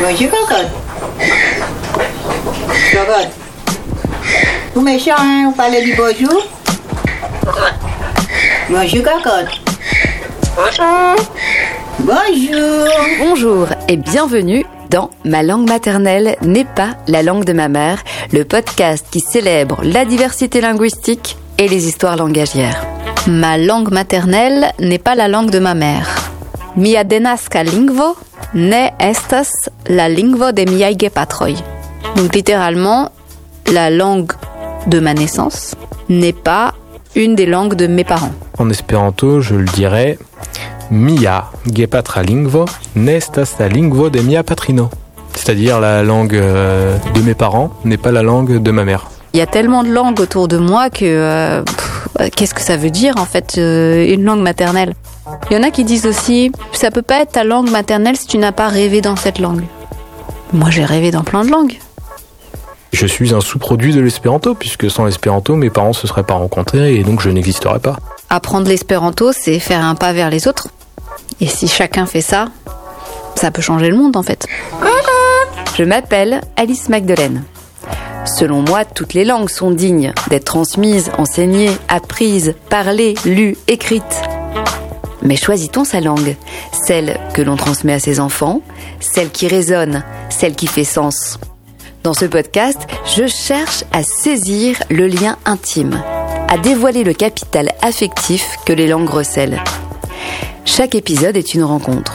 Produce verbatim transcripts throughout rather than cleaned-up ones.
Bonjour, cocotte. Cocotte. Vous méchant, hein? Vous parlez du bonjour? Bonjour, cocotte. Bonjour. Bonjour et bienvenue dans Ma langue maternelle n'est pas la langue de ma mère, le podcast qui célèbre la diversité linguistique et les histoires langagières. Ma langue maternelle n'est pas la langue de ma mère. Mia denaska lingvo ne estas la lingvo de miaj gepatroj. Donc littéralement, la langue de ma naissance n'est pas une des langues de mes parents. En espéranto, je le dirais Mia gepatra lingvo nestas la lingvo de mia patrino. C'est-à-dire la langue euh, de mes parents n'est pas la langue de ma mère. Il y a tellement de langues autour de moi que euh, pff, qu'est-ce que ça veut dire en fait euh, une langue maternelle? Il y en a qui disent aussi ça peut pas être ta langue maternelle si tu n'as pas rêvé dans cette langue. Moi j'ai rêvé dans plein de langues. Je suis un sous-produit de l'espéranto puisque sans l'espéranto mes parents se seraient pas rencontrés et donc je n'existerais pas. Apprendre l'espéranto, c'est faire un pas vers les autres. Et si chacun fait ça, ça peut changer le monde en fait. Je m'appelle Alice Magdelaine. Selon moi, toutes les langues sont dignes d'être transmises, enseignées, apprises, parlées, lues, écrites. Mais choisit-on sa langue? Celle que l'on transmet à ses enfants, celle qui résonne, celle qui fait sens. Dans ce podcast, je cherche à saisir le lien intime, à dévoiler le capital affectif que les langues recèlent. Chaque épisode est une rencontre.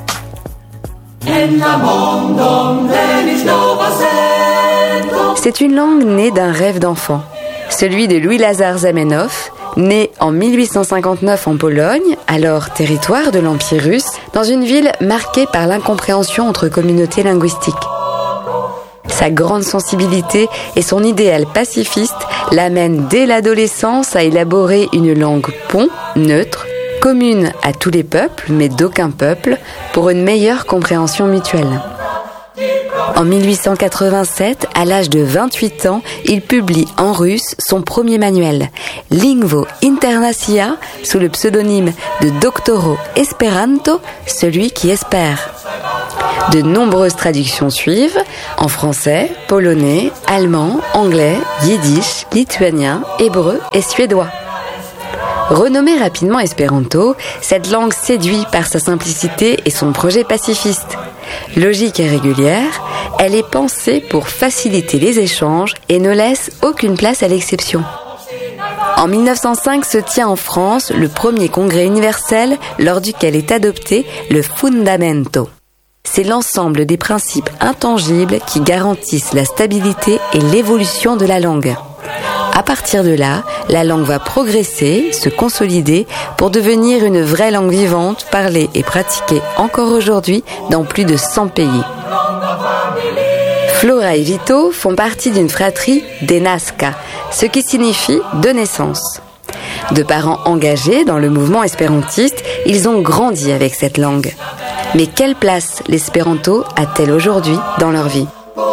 C'est une langue née d'un rêve d'enfant, celui de Louis-Lazare Zamenhof, né en mille huit cent cinquante-neuf en Pologne, alors territoire de l'Empire russe, dans une ville marquée par l'incompréhension entre communautés linguistiques. Sa grande sensibilité et son idéal pacifiste l'amènent dès l'adolescence à élaborer une langue pont, neutre, commune à tous les peuples, mais d'aucun peuple, pour une meilleure compréhension mutuelle. En mille huit cent quatre-vingt-sept, à l'âge de vingt-huit ans, il publie en russe son premier manuel, Lingvo Internacia, sous le pseudonyme de Doctoro Esperanto, celui qui espère. De nombreuses traductions suivent, en français, polonais, allemand, anglais, yiddish, lituanien, hébreu et suédois. Renommée rapidement espéranto, cette langue séduit par sa simplicité et son projet pacifiste. Logique et régulière, elle est pensée pour faciliter les échanges et ne laisse aucune place à l'exception. En mille neuf cent cinq se tient en France le premier congrès universel lors duquel est adopté le Fundamento. C'est l'ensemble des principes intangibles qui garantissent la stabilité et l'évolution de la langue. À partir de là, la langue va progresser, se consolider pour devenir une vraie langue vivante, parlée et pratiquée encore aujourd'hui dans plus de cent pays. Flora et Vito font partie d'une fratrie denaska, ce qui signifie de naissance. De parents engagés dans le mouvement espérantiste, ils ont grandi avec cette langue. Mais quelle place l'espéranto a-t-elle aujourd'hui dans leur vie ?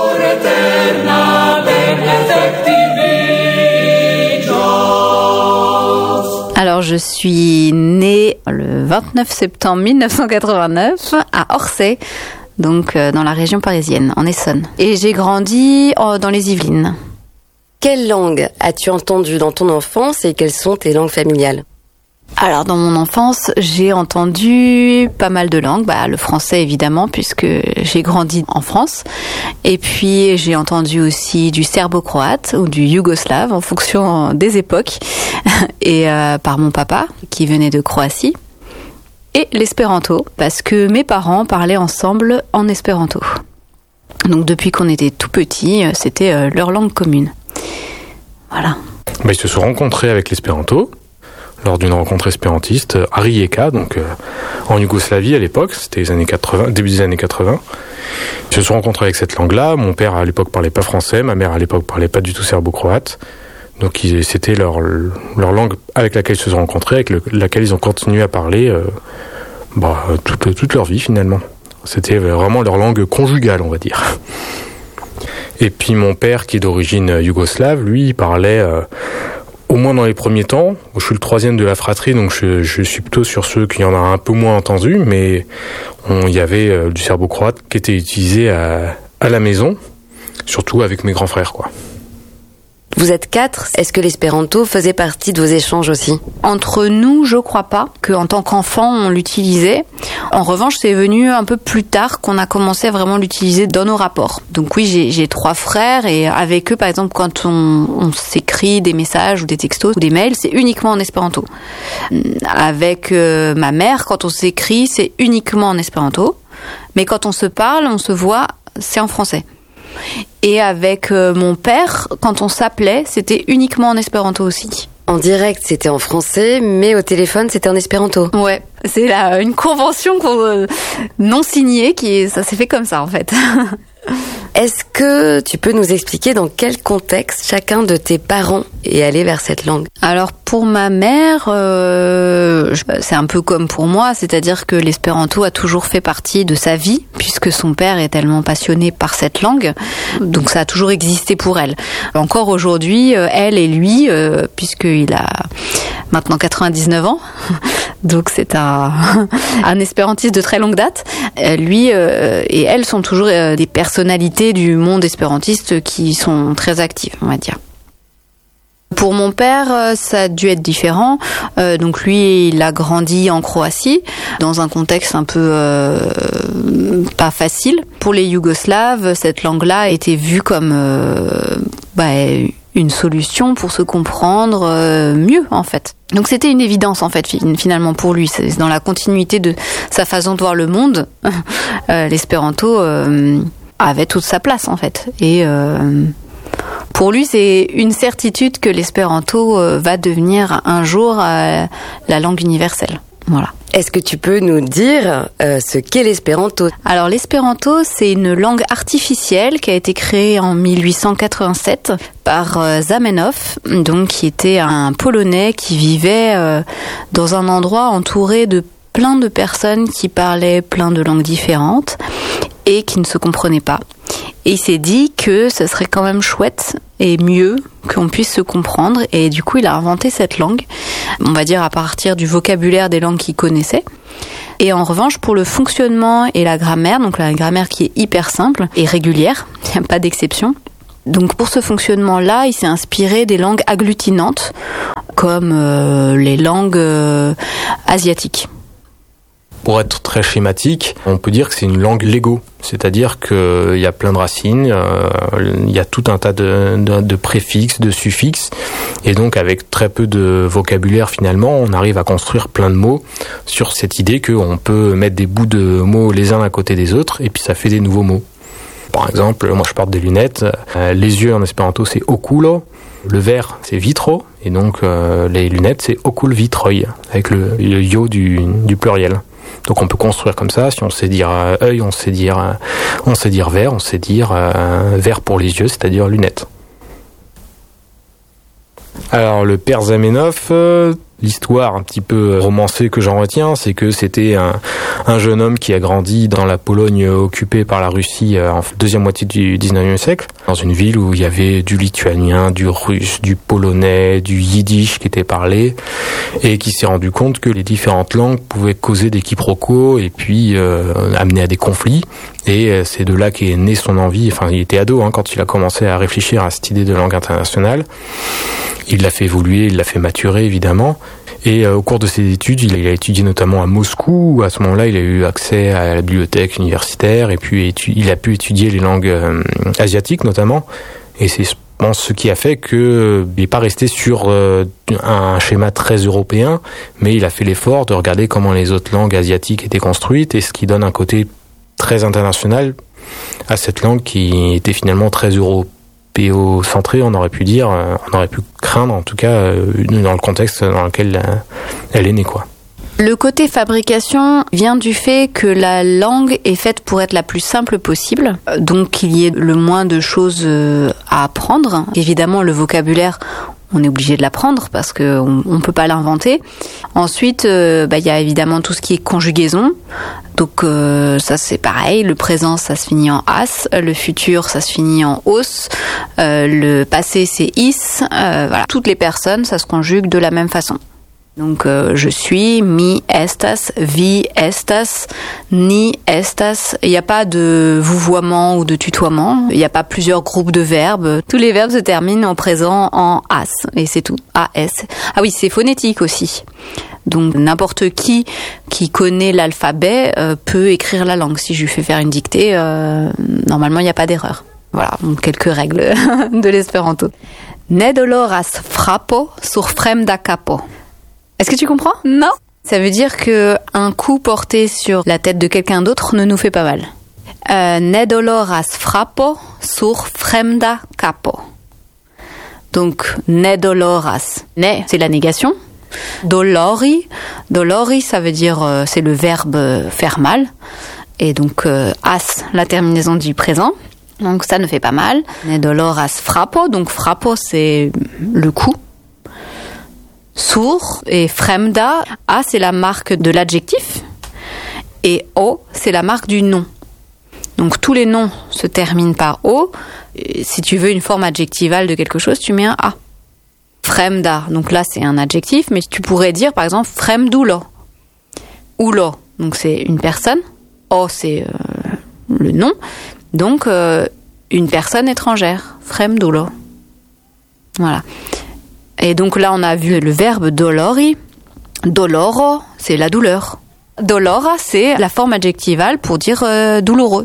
Alors, je suis née le vingt-neuf septembre mille neuf cent quatre-vingt-neuf à Orsay, donc euh, dans la région parisienne, en Essonne. Et j'ai grandi euh, dans les Yvelines. Quelle langue as-tu entendu dans ton enfance et quelles sont tes langues familiales ? Alors, dans mon enfance, j'ai entendu pas mal de langues. Bah, le français, évidemment, puisque j'ai grandi en France. Et puis, j'ai entendu aussi du serbo-croate ou du yougoslave, en fonction des époques. Et euh, par mon papa, qui venait de Croatie. Et l'espéranto, parce que mes parents parlaient ensemble en espéranto. Donc, depuis qu'on était tout petits, c'était euh, leur langue commune. Voilà. Bah, ils se sont rencontrés avec l'espéranto lors d'une rencontre espérantiste à Rijeka, donc euh, en Yougoslavie à l'époque, c'était les années quatre-vingts, début des années quatre-vingts. Ils se sont rencontrés avec cette langue-là. Mon père à l'époque parlait pas français, ma mère à l'époque parlait pas du tout serbo-croate. Donc ils, c'était leur, leur langue avec laquelle ils se sont rencontrés, avec le, laquelle ils ont continué à parler euh, bah, toute, toute leur vie finalement. C'était vraiment leur langue conjugale, on va dire. Et puis mon père, qui est d'origine yougoslave, lui, il parlait euh, Au moins dans les premiers temps. Je suis le troisième de la fratrie, donc je, je suis plutôt sur ceux qui en ont un peu moins entendu, mais il y avait euh, du serbo-croate qui était utilisé à, à la maison, surtout avec mes grands frères, quoi. Vous êtes quatre. Est-ce que l'espéranto faisait partie de vos échanges aussi ? Entre nous, je crois pas qu'en tant qu'enfant, on l'utilisait. En revanche, c'est venu un peu plus tard qu'on a commencé à vraiment l'utiliser dans nos rapports. Donc oui, j'ai, j'ai trois frères et avec eux, par exemple, quand on, on s'écrit des messages ou des textos ou des mails, c'est uniquement en espéranto. Avec euh, ma mère, quand on s'écrit, c'est uniquement en espéranto. Mais quand on se parle, on se voit, c'est en français. Et avec euh, mon père, quand on s'appelait, c'était uniquement en espéranto aussi. En direct, c'était en français, mais au téléphone, c'était en espéranto. Ouais, c'est là une convention qu'on, euh, non signée, qui ça s'est fait comme ça en fait. Est-ce que tu peux nous expliquer dans quel contexte chacun de tes parents est allé vers cette langue ? Alors pour ma mère, euh, c'est un peu comme pour moi, c'est-à-dire que l'espéranto a toujours fait partie de sa vie, puisque son père est tellement passionné par cette langue, donc ça a toujours existé pour elle. Encore aujourd'hui, elle et lui, euh, puisqu'il a maintenant quatre-vingt-dix-neuf ans, donc c'est un, un espérantiste de très longue date, lui euh, et elle sont toujours euh, des personnalités du monde espérantiste qui sont très actives, on va dire. Pour mon père, ça a dû être différent. Euh, donc lui, il a grandi en Croatie, dans un contexte un peu euh, pas facile. Pour les Yougoslaves, cette langue-là était vue comme euh, bah, une solution pour se comprendre euh, mieux, en fait. Donc c'était une évidence, en fait, finalement, pour lui. C'est dans la continuité de sa façon de voir le monde. euh, l'espéranto euh, avait toute sa place, en fait. Et... Euh, Pour lui, c'est une certitude que l'espéranto va devenir un jour euh, la langue universelle. Voilà. Est-ce que tu peux nous dire euh, ce qu'est l'espéranto ? Alors l'espéranto, c'est une langue artificielle qui a été créée en mille huit cent quatre-vingt-sept par euh, Zamenhof, donc qui était un Polonais qui vivait euh, dans un endroit entouré de plein de personnes qui parlaient plein de langues différentes et qui ne se comprenaient pas. Et il s'est dit que ce serait quand même chouette et mieux qu'on puisse se comprendre. Et du coup, il a inventé cette langue, on va dire à partir du vocabulaire des langues qu'il connaissait. Et en revanche, pour le fonctionnement et la grammaire, donc la grammaire qui est hyper simple et régulière, il n'y a pas d'exception. Donc pour ce fonctionnement-là, il s'est inspiré des langues agglutinantes, comme euh, les langues euh, asiatiques. Pour être très schématique, on peut dire que c'est une langue Lego, c'est-à-dire qu'il y a plein de racines, euh, il y a tout un tas de, de, de préfixes, de suffixes, et donc avec très peu de vocabulaire finalement, on arrive à construire plein de mots sur cette idée qu'on peut mettre des bouts de mots les uns à côté des autres, et puis ça fait des nouveaux mots. Par exemple, moi je porte des lunettes, euh, les yeux en espéranto c'est okulo, le verre c'est vitro, et donc euh, les lunettes c'est okulvitroi, avec le, le yo du, du pluriel. Donc on peut construire comme ça, si on sait dire euh, œil, on sait dire, euh, on sait dire verre, on sait dire euh, verre pour les yeux, c'est-à-dire lunettes. Alors le père Zamenhof, euh, l'histoire un petit peu romancée que j'en retiens, c'est que c'était un, un jeune homme qui a grandi dans la Pologne occupée par la Russie euh, en deuxième moitié du dix-neuvième siècle, dans une ville où il y avait du lituanien, du russe, du polonais, du yiddish qui était parlé, et qui s'est rendu compte que les différentes langues pouvaient causer des quiproquos et puis euh, amener à des conflits. Et euh, c'est de là qu'est née son envie, enfin il était ado hein, quand il a commencé à réfléchir à cette idée de langue internationale. Il l'a fait évoluer, il l'a fait maturer évidemment. Et euh, au cours de ses études, il a, il a étudié notamment à Moscou, où à ce moment-là, il a eu accès à la bibliothèque universitaire, et puis étu- il a pu étudier les langues euh, asiatiques notamment. Et c'est, je pense, ce qui a fait qu'il euh, n'est pas resté sur euh, un schéma très européen, mais il a fait l'effort de regarder comment les autres langues asiatiques étaient construites, et ce qui donne un côté très international à cette langue qui était finalement très européenne. Péocentrée, on aurait pu dire, on aurait pu craindre en tout cas dans le contexte dans lequel elle est née, quoi. Le côté fabrication vient du fait que la langue est faite pour être la plus simple possible, donc qu'il y ait le moins de choses à apprendre. Évidemment, le vocabulaire, on est obligé de l'apprendre parce qu'on ne peut pas l'inventer. Ensuite, euh, bah, y a évidemment tout ce qui est conjugaison. Donc euh, ça c'est pareil, le présent ça se finit en as, le futur ça se finit en os, euh, le passé c'est is, euh, voilà. Toutes les personnes ça se conjugue de la même façon. Donc euh, je suis, mi estas, vi estas, ni estas. Il n'y a pas de vouvoiement ou de tutoiement, il n'y a pas plusieurs groupes de verbes. Tous les verbes se terminent en présent en as et c'est tout. A S. Ah oui, c'est phonétique aussi. Donc n'importe qui qui connaît l'alphabet euh, peut écrire la langue. Si je lui fais faire une dictée, euh, normalement il n'y a pas d'erreur. Voilà, donc quelques règles de l'espéranto. Ne doloras frappo sur fremda capo. Est-ce que tu comprends ? Non. Ça veut dire que un coup porté sur la tête de quelqu'un d'autre ne nous fait pas mal. Euh, ne doloras frappo sur fremda capo. Donc ne doloras. Ne, c'est la négation. Dolori, dolori, ça veut dire euh, c'est le verbe euh, faire mal. Et donc euh, as, la terminaison du présent. Donc ça ne fait pas mal. Ne doloras frappo. Donc frappo, c'est le coup. Sur et fremda, a c'est la marque de l'adjectif et o c'est la marque du nom. Donc tous les noms se terminent par o. Et si tu veux une forme adjectivale de quelque chose, tu mets un a. Fremda, donc là c'est un adjectif, mais tu pourrais dire par exemple fremdulo. Ulo, donc c'est une personne. O c'est euh, le nom. Donc euh, une personne étrangère. Fremdulo. Voilà. Et donc là, on a vu le verbe dolori. Doloro, c'est la douleur. Dolora, c'est la forme adjectivale pour dire euh, douloureux.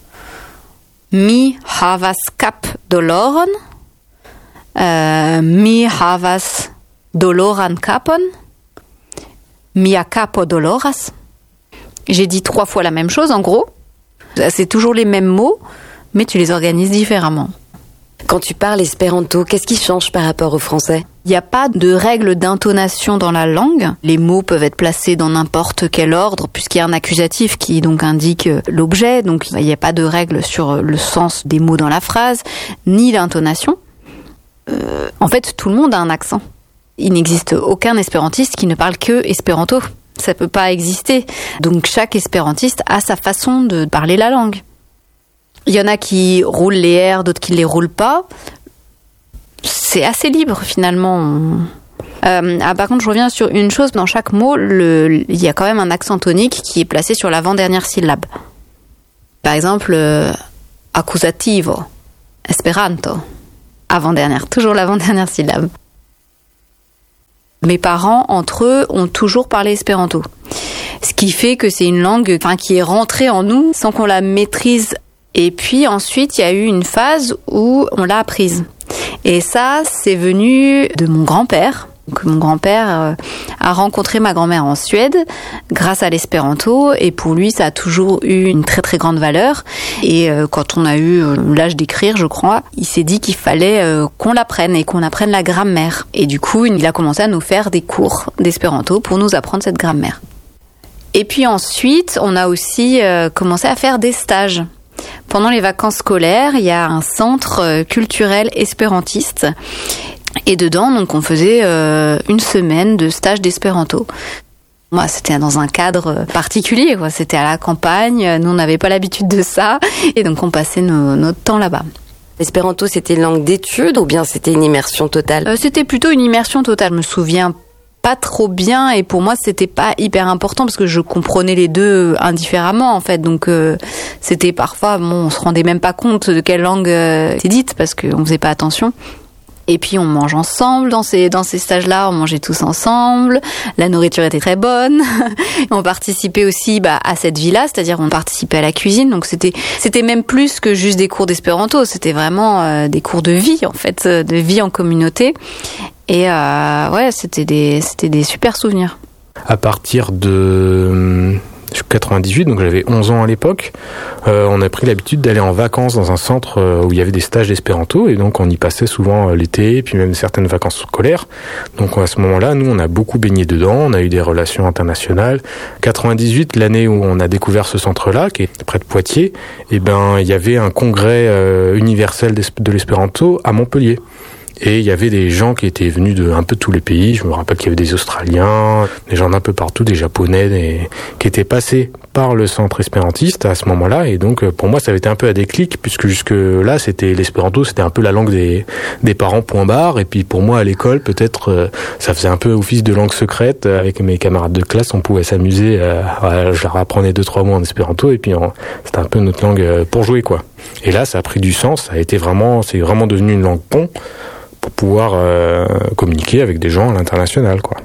Mi havas cap doloron. Euh, mi havas doloran capon. Mia capo doloras. J'ai dit trois fois la même chose, en gros. C'est toujours les mêmes mots, mais tu les organises différemment. Quand tu parles espéranto, qu'est-ce qui change par rapport au français ? Il n'y a pas de règle d'intonation dans la langue. Les mots peuvent être placés dans n'importe quel ordre, puisqu'il y a un accusatif qui donc indique l'objet. Donc il n'y a pas de règle sur le sens des mots dans la phrase, ni l'intonation. Euh, en fait, tout le monde a un accent. Il n'existe aucun espérantiste qui ne parle que espéranto. Ça peut pas exister. Donc chaque espérantiste a sa façon de parler la langue. Il y en a qui roulent les R, d'autres qui les roulent pas. C'est assez libre finalement. Euh, ah, par contre, je reviens sur une chose. Dans chaque mot, le, il y a quand même un accent tonique qui est placé sur l'avant-dernière syllabe. Par exemple, euh, accusativo, esperanto, avant-dernière, toujours l'avant-dernière syllabe. Mes parents, entre eux, ont toujours parlé espéranto. Ce qui fait que c'est une langue enfin, qui est rentrée en nous sans qu'on la maîtrise. Et puis ensuite, il y a eu une phase où on l'a apprise. Et ça, c'est venu de mon grand-père. Donc, mon grand-père euh, a rencontré ma grand-mère en Suède grâce à l'espéranto. Et pour lui, ça a toujours eu une très très grande valeur. Et euh, quand on a eu euh, l'âge d'écrire, je crois, il s'est dit qu'il fallait euh, qu'on l'apprenne et qu'on apprenne la grammaire. Et du coup, il a commencé à nous faire des cours d'espéranto pour nous apprendre cette grammaire. Et puis ensuite, on a aussi euh, commencé à faire des stages. Pendant les vacances scolaires, il y a un centre culturel espérantiste. Et dedans, donc, on faisait euh, une semaine de stage d'espéranto. Moi, c'était dans un cadre particulier, quoi. C'était à la campagne. Nous, on n'avait pas l'habitude de ça. Et donc, on passait nos, notre temps là-bas. L'espéranto, c'était une langue d'étude ou bien c'était une immersion totale ? euh, C'était plutôt une immersion totale. Je me souviens pas trop bien et pour moi c'était pas hyper important parce que je comprenais les deux indifféremment en fait, donc euh, c'était parfois bon, on se rendait même pas compte de quelle langue euh, était dite parce qu'on faisait pas attention. Et puis on mange ensemble dans ces dans ces stages-là, on mangeait tous ensemble, la nourriture était très bonne. On participait aussi bah, à cette vie-là, c'est-à-dire on participait à la cuisine, donc c'était c'était même plus que juste des cours d'espéranto, c'était vraiment euh, des cours de vie en fait, de vie en communauté. Et euh, ouais, c'était des c'était des super souvenirs. À partir de quatre-vingt-dix-huit, donc j'avais onze ans à l'époque, euh, on a pris l'habitude d'aller en vacances dans un centre où il y avait des stages d'espéranto et donc on y passait souvent l'été, puis même certaines vacances scolaires. Donc à ce moment-là, nous on a beaucoup baigné dedans, on a eu des relations internationales. quatre-vingt-dix-huit, l'année où on a découvert ce centre-là, qui est près de Poitiers, et ben il y avait un congrès euh, universel de l'espéranto à Montpellier. Et il y avait des gens qui étaient venus de un peu tous les pays. Je me rappelle qu'il y avait des Australiens, des gens d'un peu partout, des Japonais, des... qui étaient passés par le centre espérantiste à ce moment-là. Et donc, pour moi, ça avait été un peu un déclic, puisque jusque-là, c'était l'espéranto, c'était un peu la langue des, des parents, point barre. Et puis, pour moi, à l'école, peut-être, ça faisait un peu office de langue secrète. Avec mes camarades de classe, on pouvait s'amuser. À... Je leur apprenais deux, trois mots en espéranto. Et puis, on... c'était un peu notre langue pour jouer, quoi. Et là, ça a pris du sens. Ça a été vraiment, c'est vraiment devenu une langue pont pour pouvoir euh, communiquer avec des gens à l'international, quoi.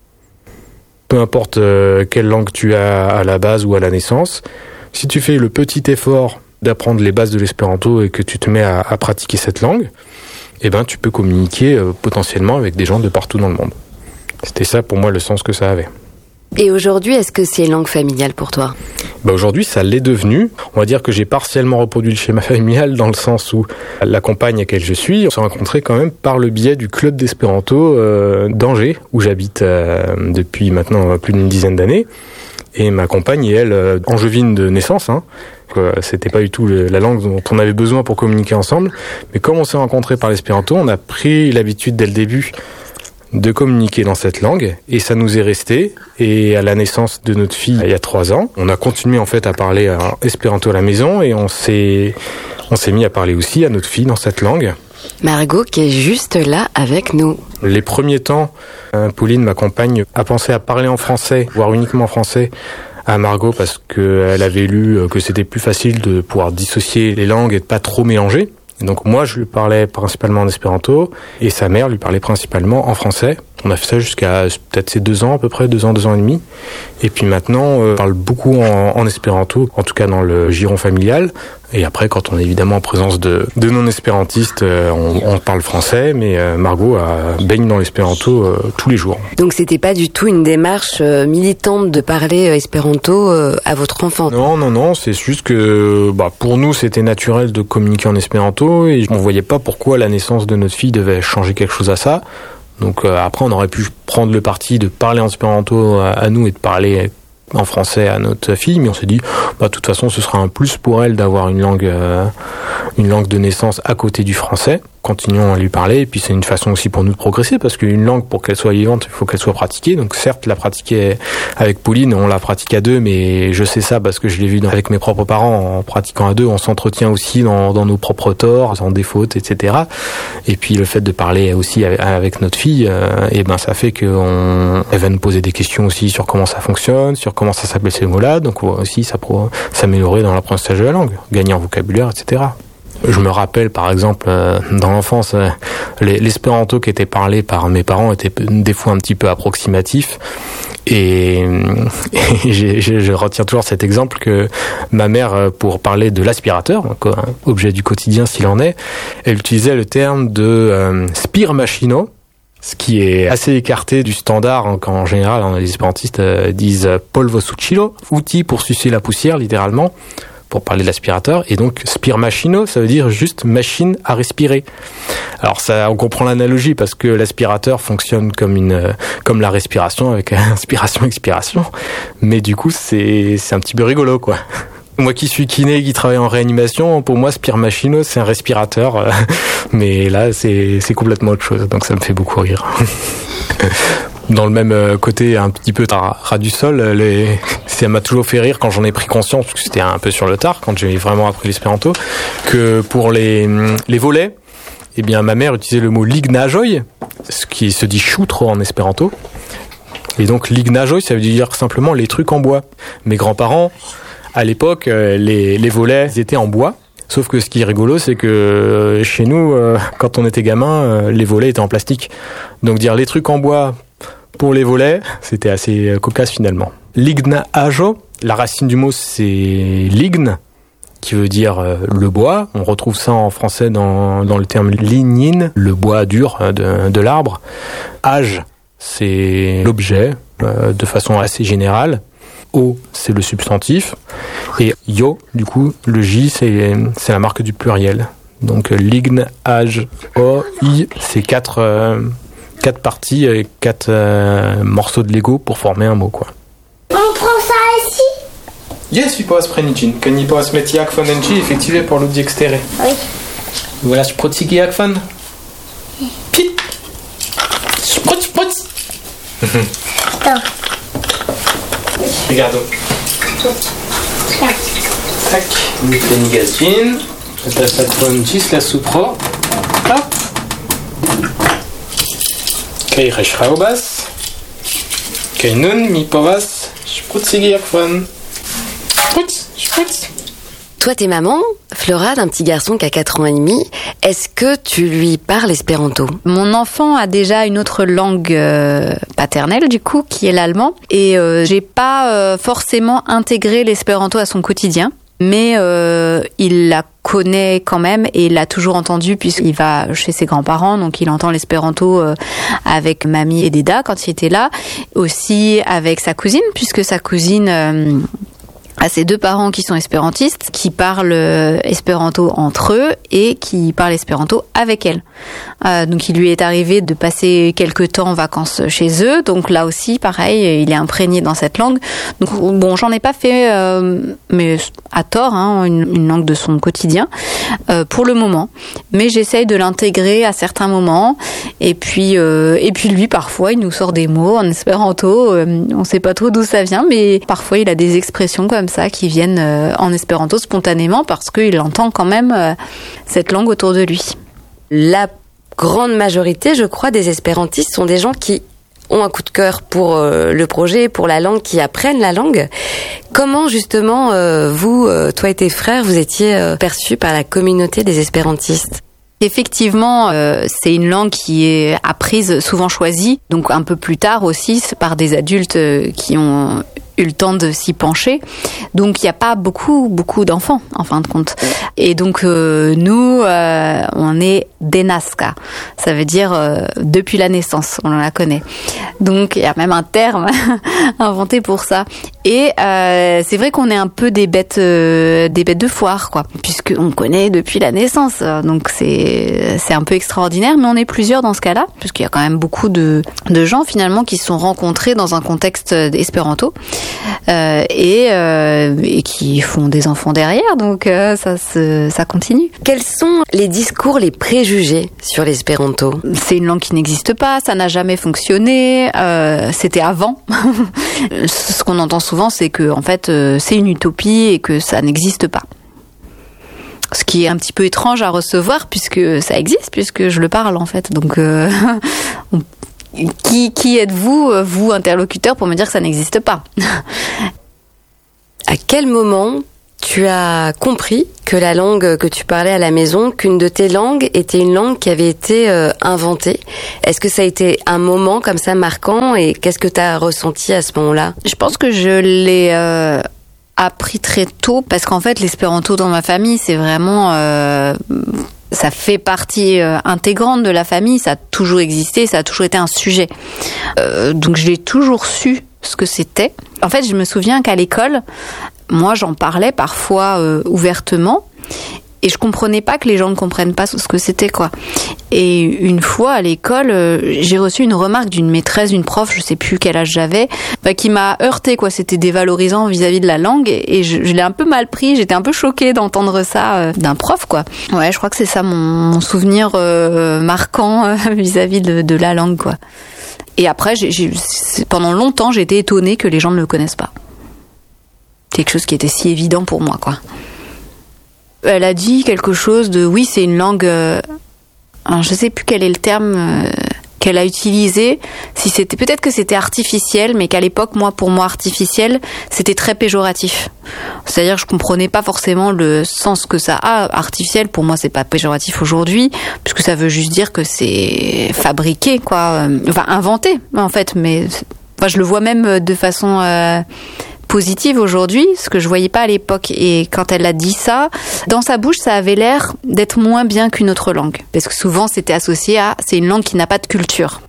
Peu importe euh, quelle langue tu as à la base ou à la naissance, si tu fais le petit effort d'apprendre les bases de l'espéranto et que tu te mets à, à pratiquer cette langue, eh ben, tu peux communiquer euh, potentiellement avec des gens de partout dans le monde. C'était ça pour moi le sens que ça avait. Et aujourd'hui, est-ce que c'est langue familiale pour toi ? Bah aujourd'hui, ça l'est devenu. On va dire que j'ai partiellement reproduit le schéma familial dans le sens où la compagne à laquelle je suis, on s'est rencontrés quand même par le biais du club d'espéranto euh, d'Angers, où j'habite euh, depuis maintenant plus d'une dizaine d'années. Et ma compagne et elle, euh, angevine de naissance, hein. Euh, c'était pas du tout le, la langue dont on avait besoin pour communiquer ensemble. Mais comme on s'est rencontrés par l'espéranto, on a pris l'habitude dès le début de communiquer dans cette langue, et ça nous est resté. Et à la naissance de notre fille, il y a trois ans, on a continué en fait à parler espéranto à la maison, et on s'est, on s'est mis à parler aussi à notre fille dans cette langue. Margot qui est juste là avec nous. Les premiers temps, Pauline, ma compagne, a pensé à parler en français, voire uniquement en français, à Margot, parce qu'elle avait lu que c'était plus facile de pouvoir dissocier les langues et de pas trop mélanger. Donc moi, je lui parlais principalement en espéranto, et sa mère lui parlait principalement en français. On a fait ça jusqu'à peut-être ces deux ans à peu près, deux ans, deux ans et demi. Et puis maintenant, on parle beaucoup en, en espéranto, en tout cas dans le giron familial. Et après, quand on est évidemment en présence de, de non-espérantistes, on, on parle français, mais Margot a baigne dans l'espéranto euh, tous les jours. Donc c'était pas du tout une démarche euh, militante de parler euh, espéranto euh, à votre enfant ? Non, non, non, c'est juste que bah, pour nous, c'était naturel de communiquer en espéranto, et on voyait pas pourquoi la naissance de notre fille devait changer quelque chose à ça. Donc euh, après, on aurait pu prendre le parti de parler en espéranto à, à nous et de parler en français à notre fille, mais on s'est dit, bah, de toute façon, ce sera un plus pour elle d'avoir une langue, euh, une langue de naissance à côté du français. Continuons à lui parler, et puis c'est une façon aussi pour nous de progresser, parce qu'une langue, pour qu'elle soit vivante, il faut qu'elle soit pratiquée. Donc certes, la pratiquer avec Pauline, on la pratique à deux, mais je sais ça parce que je l'ai vu dans, avec mes propres parents, en pratiquant à deux, on s'entretient aussi dans, dans nos propres torts, dans des fautes, et cetera. Et puis le fait de parler aussi avec, avec notre fille, euh, et ben ça fait qu'on, elle va nous poser des questions aussi sur comment ça fonctionne, sur comment ça s'appelle ces mots-là. Donc aussi, ça pourra s'améliorer dans l'apprentissage de la langue, gagner en vocabulaire, et cetera. Je me rappelle, par exemple, euh, dans l'enfance, euh, l'espéranto qui était parlé par mes parents était des fois un petit peu approximatif. Et, et j'ai, je retiens toujours cet exemple que ma mère, pour parler de l'aspirateur, donc, un objet du quotidien s'il en est, elle utilisait le terme de euh, spir machino, ce qui est assez écarté du standard, hein, quand en général hein, les espérantistes euh, disent polvo succhilo, outil pour sucer la poussière, littéralement, pour parler de l'aspirateur. Et donc spir machino, ça veut dire juste machine à respirer. Alors ça, on comprend l'analogie parce que l'aspirateur fonctionne comme une, comme la respiration, avec inspiration, expiration. Mais du coup, c'est, c'est un petit peu rigolo, quoi. Moi qui suis kiné, qui travaille en réanimation, pour moi, spir machino, c'est un respirateur. Mais là, c'est, c'est complètement autre chose. Donc ça me fait beaucoup rire. Dans le même côté un petit peu ras du sol, les... ça m'a toujours fait rire quand j'en ai pris conscience, parce que c'était un peu sur le tard, quand j'ai vraiment appris l'espéranto, que pour les, les volets, eh bien, ma mère utilisait le mot lignajoj, ce qui se dit choutre en espéranto. Et donc, lignajoj, ça veut dire simplement les trucs en bois. Mes grands-parents, à l'époque, les, les volets étaient en bois. Sauf que ce qui est rigolo, c'est que chez nous, quand on était gamin, les volets étaient en plastique. Donc dire les trucs en bois pour les volets, c'était assez cocasse finalement. Lignajo, la racine du mot c'est ligne, qui veut dire le bois. On retrouve ça en français dans, dans le terme lignine, le bois dur de, de l'arbre. Age, c'est l'objet euh, de façon assez générale. O, c'est le substantif. Et yo, du coup, le J, c'est, c'est la marque du pluriel. Donc, ligne, âge, o, i, c'est quatre, euh, quatre parties, et quatre euh, morceaux de Lego pour former un mot, quoi. On prend ça ici? Yes, vi povas preni ĝin. Kaj ni povas meti akvon en ĝi, efektive por ludi ekstere. Oui. Volas protigi akvon? Pit. Sprout, sprout. Attends. Regarde. Tac, Nigatin. Satuan gis la supro. Hop. Kai reshraubas. Kai nun mi povas. Sprout sigirfon. Sprout, sprout. Toi, t'es maman, Flora, d'un petit garçon qui a quatre ans et demi. Est-ce que tu lui parles espéranto ? Mon enfant a déjà une autre langue euh, paternelle, du coup, qui est l'allemand. Et euh, j'ai pas euh, forcément intégré l'espéranto à son quotidien. Mais euh, il la connaît quand même et il l'a toujours entendu puisqu'il va chez ses grands-parents, donc il entend l'espéranto euh, avec mamie et Deda quand il était là. Aussi avec sa cousine, puisque sa cousine... Euh, à ses deux parents qui sont espérantistes, qui parlent espéranto entre eux et qui parlent espéranto avec elle. Euh, donc il lui est arrivé de passer quelques temps en vacances chez eux, donc là aussi pareil, il est imprégné dans cette langue. Donc bon, j'en ai pas fait, euh, mais à tort, hein, une, une langue de son quotidien euh, pour le moment. Mais j'essaye de l'intégrer à certains moments. Et puis euh, et puis lui parfois il nous sort des mots en espéranto. Euh, on sait pas trop d'où ça vient, mais parfois il a des expressions comme ça qui viennent euh, en espéranto spontanément parce qu'il entend quand même euh, cette langue autour de lui. La grande majorité, je crois, des espérantistes sont des gens qui ont un coup de cœur pour euh, le projet, pour la langue, qui apprennent la langue. Comment justement, euh, vous, euh, toi et tes frères, vous étiez euh, perçus par la communauté des espérantistes ? Effectivement, euh, c'est une langue qui est apprise, souvent choisie, donc un peu plus tard aussi par des adultes euh, qui ont eu le temps de s'y pencher. Donc il n'y a pas beaucoup beaucoup d'enfants en fin de compte. Et donc euh, nous, euh, on est denaska, ça veut dire euh, depuis la naissance, on la connaît. Donc il y a même un terme inventé pour ça. Et euh, c'est vrai qu'on est un peu des bêtes, euh, des bêtes de foire, quoi, puisque on connaît depuis la naissance. Donc c'est c'est un peu extraordinaire, mais on est plusieurs dans ce cas-là, puisqu'il y a quand même beaucoup de de gens finalement qui se sont rencontrés dans un contexte espéranto euh, et euh, et qui font des enfants derrière. Donc euh, ça se, ça continue. Quels sont les discours, les préjugés sur l'espéranto ? C'est une langue qui n'existe pas, ça n'a jamais fonctionné. Euh, c'était avant. Ce qu'on entend souvent, c'est que en fait, euh, c'est une utopie et que ça n'existe pas. Ce qui est un petit peu étrange à recevoir puisque ça existe, puisque je le parle en fait. Donc, euh, qui, qui êtes-vous, vous interlocuteur, pour me dire que ça n'existe pas ? À quel moment tu as compris que la langue que tu parlais à la maison, qu'une de tes langues était une langue qui avait été euh, inventée ? Est-ce que ça a été un moment comme ça marquant et qu'est-ce que tu as ressenti à ce moment-là ? Je pense que je l'ai euh, appris très tôt parce qu'en fait l'espéranto dans ma famille c'est vraiment... Euh, ça fait partie euh, intégrante de la famille, ça a toujours existé, ça a toujours été un sujet. Euh, donc je l'ai toujours su ce que c'était. En fait, je me souviens qu'à l'école, moi, j'en parlais parfois euh, ouvertement et je comprenais pas que les gens ne comprennent pas ce que c'était, quoi. Et une fois à l'école, euh, j'ai reçu une remarque d'une maîtresse, d'une prof, je sais plus quel âge j'avais, bah, qui m'a heurtée, quoi. C'était dévalorisant vis-à-vis de la langue et, et je, je l'ai un peu mal pris. J'étais un peu choquée d'entendre ça euh, d'un prof, quoi. Ouais, je crois que c'est ça mon, mon souvenir euh, marquant euh, vis-à-vis de, de la langue, quoi. Et après, j'ai, j'ai, pendant longtemps, j'ai été étonnée que les gens ne le connaissent pas. C'est quelque chose qui était si évident pour moi, quoi. Elle a dit quelque chose de... Oui, c'est une langue... Euh, alors je sais plus quel est le terme euh, qu'elle a utilisé. Si c'était, peut-être que c'était artificiel, mais qu'à l'époque, moi, pour moi, artificiel, c'était très péjoratif. C'est-à-dire que je comprenais pas forcément le sens que ça a. Artificiel, pour moi, c'est pas péjoratif aujourd'hui, puisque ça veut juste dire que c'est fabriqué, quoi. Enfin, inventé, en fait. Mais enfin, je le vois même de façon... Euh, positive aujourd'hui, ce que je voyais pas à l'époque. Et quand elle a dit ça, dans sa bouche, ça avait l'air d'être moins bien qu'une autre langue. Parce que souvent, c'était associé à... C'est une langue qui n'a pas de culture.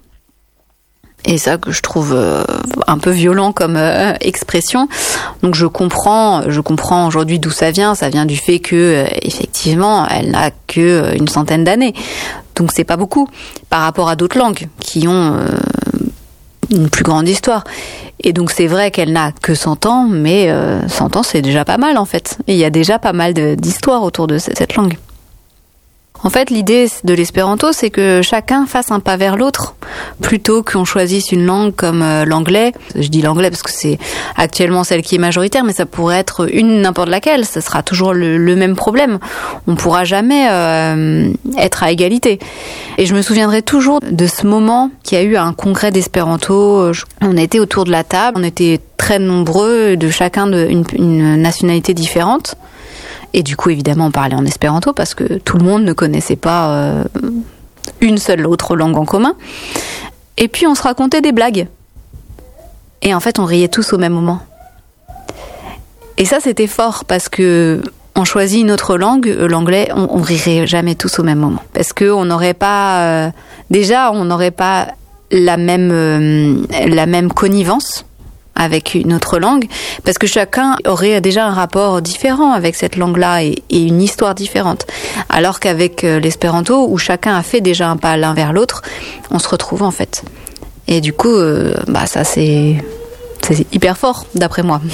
Et ça que je trouve euh, un peu violent comme euh, expression. Donc je comprends, je comprends aujourd'hui d'où ça vient. Ça vient du fait que, euh, effectivement, elle n'a que euh, une centaine d'années. Donc c'est pas beaucoup par rapport à d'autres langues qui ont... Euh, une plus grande histoire. Et donc c'est vrai qu'elle n'a que cent ans, mais euh, cent ans c'est déjà pas mal en fait. Et il y a déjà pas mal de, d'histoires autour de cette langue. En fait, l'idée de l'espéranto, c'est que chacun fasse un pas vers l'autre, plutôt qu'on choisisse une langue comme euh, l'anglais. Je dis l'anglais parce que c'est actuellement celle qui est majoritaire, mais ça pourrait être une n'importe laquelle. Ça sera toujours le, le même problème. On pourra jamais euh, être à égalité. Et je me souviendrai toujours de ce moment qu'il y a eu à un congrès d'espéranto. On était autour de la table, on était très nombreux, de chacun de une, une nationalité différente. Et du coup, évidemment, on parlait en espéranto parce que tout le monde ne connaissait pas euh, une seule autre langue en commun. Et puis, on se racontait des blagues. Et en fait, on riait tous au même moment. Et ça, c'était fort parce que on choisit une autre langue, l'anglais, on, on rirait jamais tous au même moment. Parce que on n'aurait pas... Euh, déjà, on n'aurait pas la même, euh, la même connivence avec une autre langue, parce que chacun aurait déjà un rapport différent avec cette langue-là et, et une histoire différente. Alors qu'avec l'espéranto, où chacun a fait déjà un pas l'un vers l'autre, on se retrouve en fait. Et du coup, euh, bah ça c'est, c'est hyper fort, d'après moi.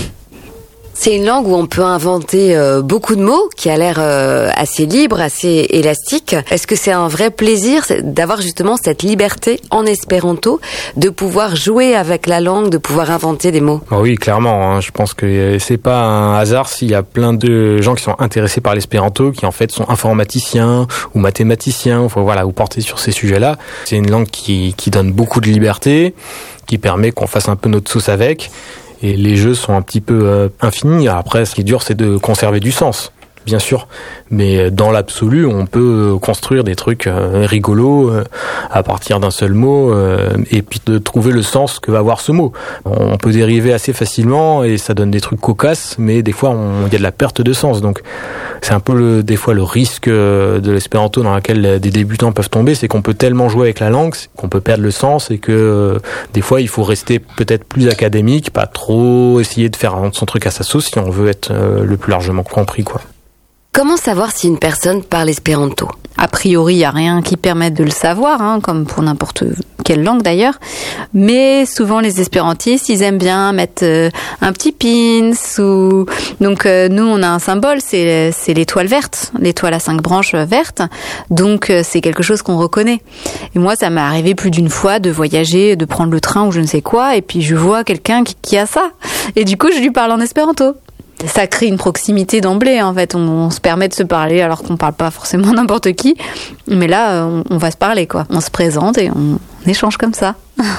C'est une langue où on peut inventer euh, beaucoup de mots, qui a l'air euh, assez libre, assez élastique. Est-ce que c'est un vrai plaisir d'avoir justement cette liberté en espéranto, de pouvoir jouer avec la langue, de pouvoir inventer des mots? Oui, clairement. Hein. Je pense que c'est pas un hasard s'il y a plein de gens qui sont intéressés par l'espéranto, qui en fait sont informaticiens ou mathématiciens, enfin, voilà, ou portés sur ces sujets-là. C'est une langue qui, qui donne beaucoup de liberté, qui permet qu'on fasse un peu notre sauce avec. Et les jeux sont un petit peu euh, infinis. Après, ce qui est dur, c'est de conserver du sens, bien sûr. Mais dans l'absolu, on peut construire des trucs euh, rigolos euh, à partir d'un seul mot euh, et puis de trouver le sens que va avoir ce mot. On peut dériver assez facilement et ça donne des trucs cocasses, mais des fois, il y a de la perte de sens. Donc, c'est un peu le, des fois le risque de l'espéranto dans lequel des débutants peuvent tomber, c'est qu'on peut tellement jouer avec la langue qu'on peut perdre le sens et que euh, des fois, il faut rester peut-être plus académique, pas trop essayer de faire son truc à sa sauce si on veut être euh, le plus largement compris, quoi. Comment savoir si une personne parle espéranto? A priori, il n'y a rien qui permette de le savoir, hein, comme pour n'importe quelle langue d'ailleurs. Mais souvent, les espérantistes, ils aiment bien mettre euh, un petit pins. Ou... Donc, euh, nous, on a un symbole, c'est, c'est l'étoile verte, l'étoile à cinq branches verte. Donc, euh, c'est quelque chose qu'on reconnaît. Et moi, ça m'est arrivé plus d'une fois de voyager, de prendre le train ou je ne sais quoi, et puis je vois quelqu'un qui, qui a ça. Et du coup, je lui parle en espéranto. Ça crée une proximité d'emblée, en fait. On, on se permet de se parler alors qu'on parle pas forcément n'importe qui. Mais là, on, on va se parler, quoi. On se présente et on, on échange comme ça.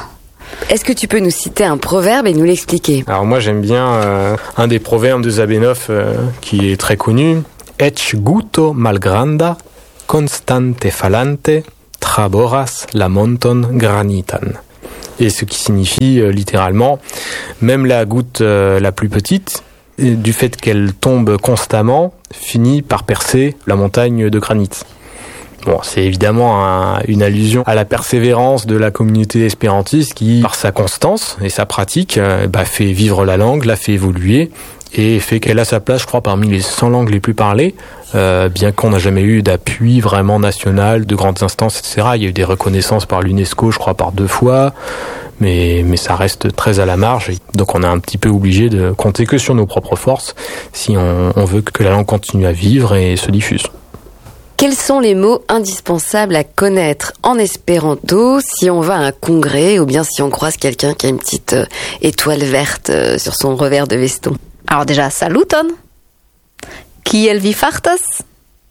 Est-ce que tu peux nous citer un proverbe et nous l'expliquer? Alors moi, j'aime bien euh, un des proverbes de Zamenhof euh, qui est très connu. Ec guto malgranda, constante falante, traboras la monton granitan. Et ce qui signifie euh, littéralement, même la goutte euh, la plus petite, du fait qu'elle tombe constamment, finit par percer la montagne de granit. Bon, c'est évidemment un, une allusion à la persévérance de la communauté espérantiste qui, par sa constance et sa pratique, euh, bah, fait vivre la langue, la fait évoluer et fait qu'elle a sa place, je crois, parmi les cent langues les plus parlées, euh, bien qu'on n'a jamais eu d'appui vraiment national, de grandes instances, et cetera. Il y a eu des reconnaissances par l'UNESCO, je crois, par deux fois, mais, mais ça reste très à la marge. Donc on est un petit peu obligé de compter que sur nos propres forces si on, on veut que la langue continue à vivre et se diffuse. Quels sont les mots indispensables à connaître en espéranto si on va à un congrès ou bien si on croise quelqu'un qui a une petite euh, étoile verte euh, sur son revers de veston? Alors déjà, saluton. Kiel vi fartas?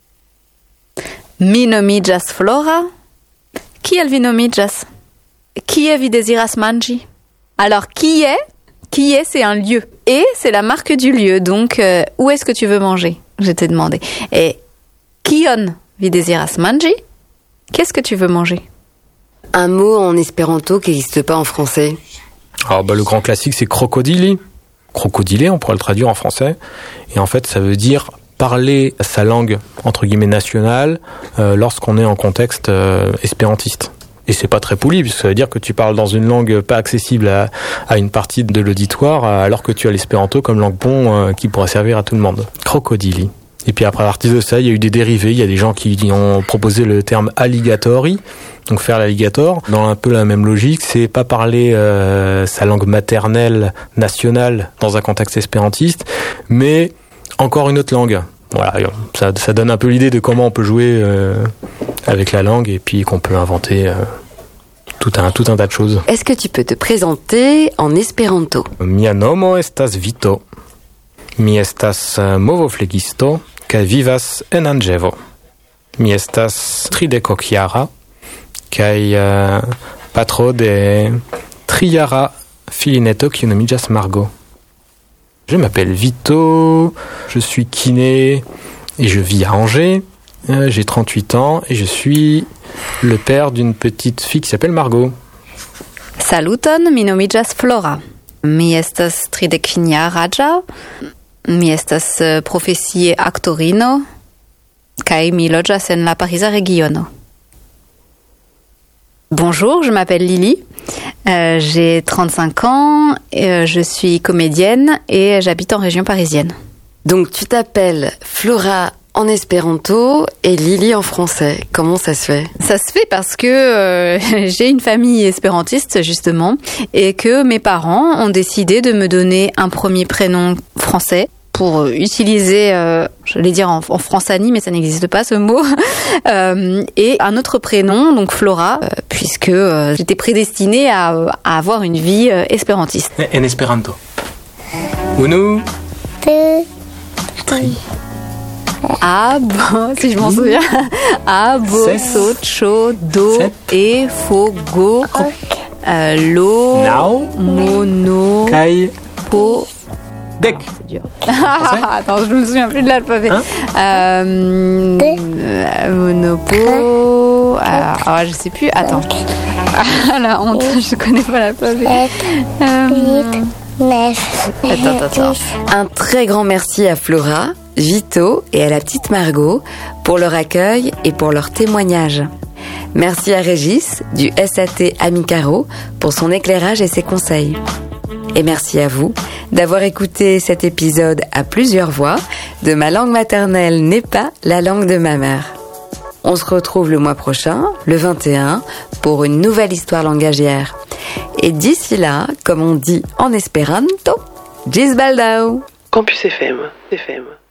Mi nomiĝas Flora. Kiel vi nomiĝas? Kie vi deziras manĝi? Alors, qui est? Qui est, c'est un lieu. Et c'est la marque du lieu. Donc, euh, où est-ce que tu veux manger? Je t'ai demandé. Et kion vi deziras manĝi? Qu'est-ce que tu veux manger? Un mot en espéranto qui n'existe pas en français. Alors, bah, le grand classique, c'est crocodili. Crocodiler, on pourrait le traduire en français. Et en fait, ça veut dire parler sa langue, entre guillemets, nationale, euh, lorsqu'on est en contexte euh, espérantiste. Et c'est pas très poli, puisque ça veut dire que tu parles dans une langue pas accessible à, à une partie de l'auditoire, alors que tu as l'espéranto comme langue pont euh, qui pourrait servir à tout le monde. Crocodili. Et puis après, à partir de ça, il y a eu des dérivés. Il y a des gens qui ont proposé le terme alligatori, donc faire l'alligator. Dans un peu la même logique, c'est pas parler euh, sa langue maternelle nationale dans un contexte espérantiste, mais encore une autre langue. voilà, ça, ça donne un peu l'idée de comment on peut jouer euh, avec la langue et puis qu'on peut inventer euh, tout un, tout un tas de choses. Est-ce que tu peux te présenter en espéranto? Mia nomo estas Vito. Mi estas movoflegisto kaj vivas en Anĝevo. Mi estas tridekokjara kaj uh, patro de trijara filineto kiu nomiĝas Margot. Je m'appelle Vito, je suis kiné et je vis à Angers. Euh, j'ai trente-huit ans et je suis le père d'une petite fille qui s'appelle Margot. Saluton, mi nomiĝas Flora. Mi estas tridekvinjaraĝa. Mi estas profesie aktorino kaj mi loĝas en la Pariza regiono. Bonjour, je m'appelle Lily, euh, j'ai trente-cinq ans, euh, je suis comédienne et j'habite en région parisienne. Donc tu t'appelles Flora en espéranto et Lily en français. Comment ça se fait? Ça se fait parce que euh, j'ai une famille espérantiste justement et que mes parents ont décidé de me donner un premier prénom français pour utiliser, euh, j'allais dire en, en francanie, mais ça n'existe pas ce mot, euh, et un autre prénom, donc Flora, euh, puisque euh, j'étais prédestinée à, à avoir une vie euh, espérantiste. En espéranto. Unu, deux, trois. A, bo, si je m'en souviens. A, bo, so, cho, do, e, fo, go, euh, lo, nao, mono, kai, po. dek. C'est dur. Attends, je me souviens plus de l'alphabet. Hein euh, euh, monopo. Alors, alors, je sais plus. Attends. Ah, la honte, je connais pas l'alphabet. Euh, neuf. Attends, attends. Un très grand merci à Flora, Vito et à la petite Margot pour leur accueil et pour leur témoignage. Merci à Régis du S A T Amicaro pour son éclairage et ses conseils. Et merci à vous d'avoir écouté cet épisode à plusieurs voix de Ma langue maternelle n'est pas la langue de ma mère. On se retrouve le mois prochain, le vingt et un, pour une nouvelle histoire langagière. Et d'ici là, comme on dit en espéranto, Gis baldao! Campus F M, F M.